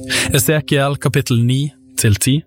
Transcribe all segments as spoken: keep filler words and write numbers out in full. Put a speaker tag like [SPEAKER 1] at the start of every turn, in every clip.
[SPEAKER 1] Esekiel kapittel ni til ti.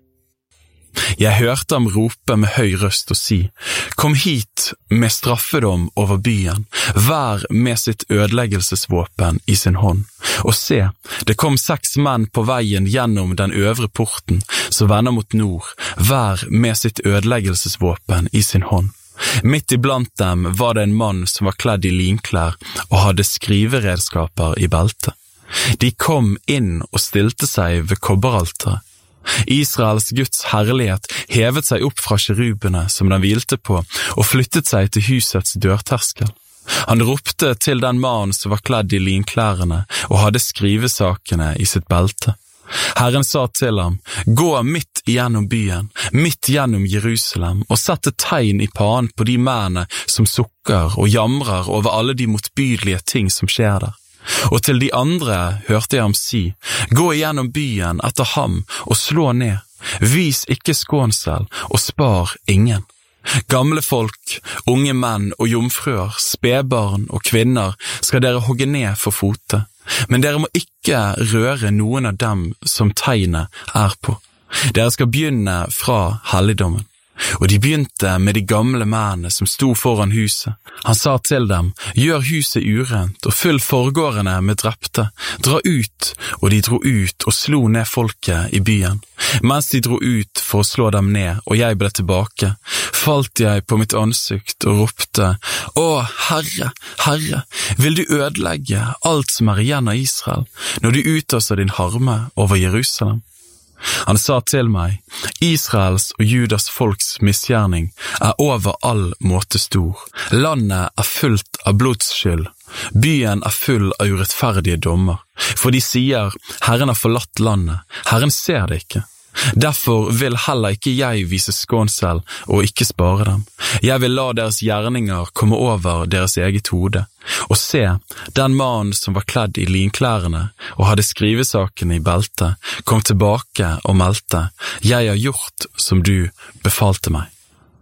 [SPEAKER 1] Jeg hørte ham rope med høy røst og si, «Kom hit med straffedom over byen, hver med sitt ødeleggelsesvåpen i sin hånd. Og se, det kom seks menn på veien gjennom den øvre porten, som vender mot nord, hver med sitt ødeleggelsesvåpen i sin hånd. Midt iblant dem var det en mann som var kledd i linklær og hadde skriveredskaper i beltet. De kom inn og stilte seg ved kobberalteret. Israels Guds herlighet hevet seg opp fra kerubene som den hvilte på, og flyttet seg til husets dørterskel. Han ropte til den mannen som var kledd i linklærene og hadde skrivesakene i sitt belte. Herren sa til ham, «Gå midt igjennom byen, midt gjennom Jerusalem, og sett et tegn i panen på de mennene som sukker og jamrer over alle de motbydelige ting som skjer der. Og til de andre hørte jeg ham si, «Gå igjennom byen etter ham og slå ned. Vis ikke skånsel og spar ingen. Gamle folk, unge menn og jomfruer, spedbarn og kvinner skal dere hogge ned for fote. Men dere må ikke røre noen av dem som tegnet er på. Dere skal begynne fra helligdommen.» Og de begynte med de gamle mennene som sto foran huset. Han sa til dem, «Gjør huset urent og fyll forgårdene med drepte. Dra ut», og de dro ut og slo ned folket i byen. Mens de dro ut for å slå dem ned, og jeg ble tilbake, falt jeg på mitt ansikt og ropte, «Å, Herre, Herre, vil du ødelegge alt som er igjen av Israel, når du utøser din harme over Jerusalem?» Han sa til meg, «Israels og Judas folks misgjerning er over all måte stor. Landet er fullt av blodsskyld. Byen er full av urettferdige dommer. For de sier, Herren har forlatt landet. Herren ser det ikke. Derfor vil heller ikke jeg vise skånsel og ikke spare dem. Jeg vil la deres gjerninger komme over deres eget hode. Og se, den mannen som var kledd i linklærene og hadde skrivesakene i beltet, kom tilbake og meldte, «Jeg har gjort som du befalte meg.»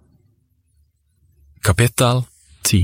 [SPEAKER 1] Kapittel ti.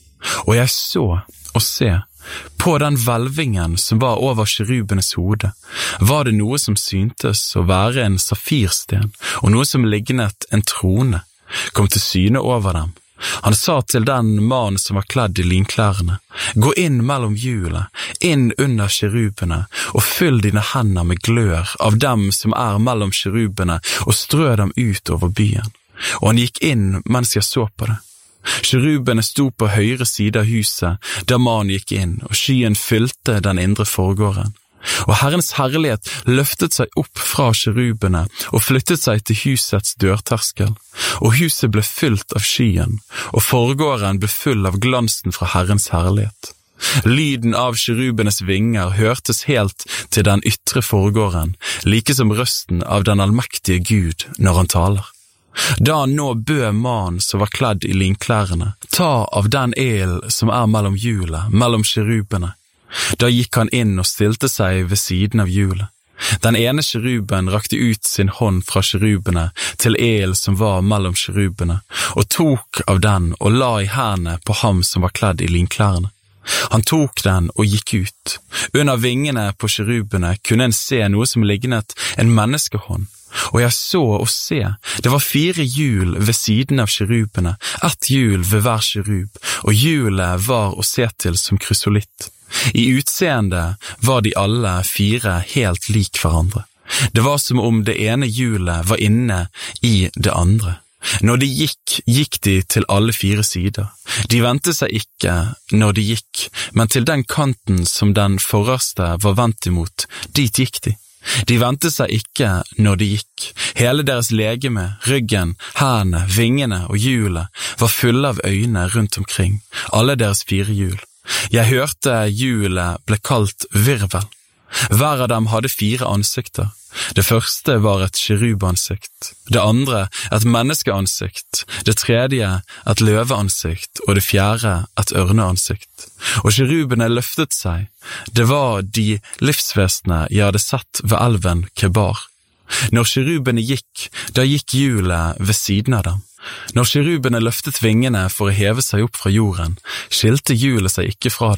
[SPEAKER 1] Og jeg så og se, på den hvelvingen som var over kerubenes hode, var det noe som syntes å være en safirsten, og noe som lignet en trone, kom til syne over dem. Han sa til den mannen som var kledd i linklærene, «Gå inn mellom hjulet, inn under kerubene, og fyll dine hender med glør av dem som er mellom kerubene, og strø dem ut over byen.» Og han gikk inn mens jeg så på det. Kerubene sto på høyre side av huset, der mannen gikk inn, og skyen fylte den indre forgården. Og Herrens herlighet løftet seg opp fra kerubene og flyttet seg til husets dørterskel, og huset ble fylt av skyen, og forgården ble full av glansen fra Herrens herlighet. Lyden av kerubenes vinger hørtes helt til den ytre forgården, like som røsten av den allmektige Gud når han taler. Da han nå bød mannen som var kledd i linklærene, ta av den elen som er mellom hjulet, mellom kerubene. Da gikk han inn og stilte seg ved siden av hjulet. Den ene keruben rakte ut sin hånd fra kerubene til elen som var mellom kerubene, og tok av den og la i hendene på ham som var kledd i linklærene. Han tok den og gikk ut. Under vingene på kerubene kunne en se noe som lignet en menneskehånd. Og jeg så og se, det var fire hjul ved siden av kerubene, ett hjul ved hver kerub, og hjulet var å se til som krysolitt. I utseende var de alle fire helt lik hverandre. Det var som om det ene hjulet var inne i det andre. Når de gikk, gikk de til alle fire sider. De vendte seg ikke når de gikk, men til den kanten som den forreste var vendt imot, dit gikk de. De vendte seg ikke når de gikk. Hele deres legeme, ryggen, hendene, vingene og hjulet var fulle av øyne rundt omkring, alle deres fire hjul. Jeg hørte hjulet ble kalt virvel. Hver av dem hadde fire ansikter. Det første var et kerubansikt, det andre et menneskeansikt, det tredje et løveansikt og det fjerde et ørneansikt. Og kerubene løftet seg. Det var de livsvesenene jeg hadde sett ved elven Kebar. Når kerubene gikk, da gikk hjulet ved siden av dem. Når kerubene løftet vingene for å heve seg opp fra jorden, skilte hjulet seg ikke fra dem.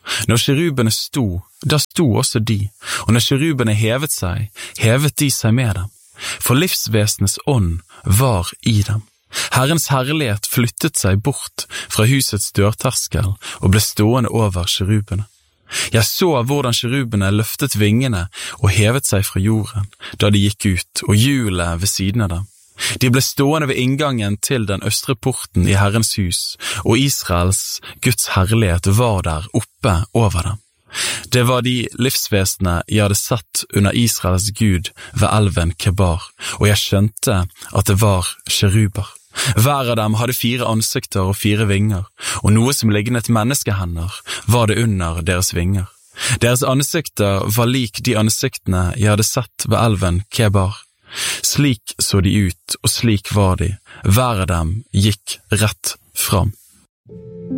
[SPEAKER 1] Når kerubene sto, da sto også de, og når kerubene hevet seg, hevet de seg med dem, for livsvesenes ånd var i dem. Herrens herlighet flyttet seg bort fra husets dørterskel og ble stående over kerubene. Jeg så hvordan kerubene løftet vingene og hevet seg fra jorden, da de gikk ut, og hjulet ved siden av dem. De ble stående ved inngangen til den østre porten i Herrens hus, og Israels Guds herlighet var der oppe over dem. Det var de livsvesene jeg hadde sett under Israels Gud ved elven Kebar, og jeg skjønte at det var keruber. Hver av dem hadde fire ansikter og fire vinger, og noe som lignet menneskehender var det under deres vinger. Deres ansikter var lik de ansiktene jeg hadde sett ved elven Kebar. Slik så de ut, og slik var de. Hver av dem gikk rett fram.